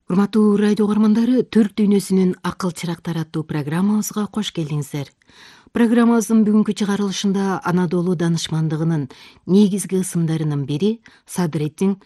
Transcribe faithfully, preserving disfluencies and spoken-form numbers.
Урматтуу радио угармандары, Түрк дүйнөсүнүн акыл чырактары аттуу программабызга кош келиңиздер. Программабыздын бүгүнкү чыгарылышында Анадолу данышмандыгынын негизги ысымдарынын бири Садреддин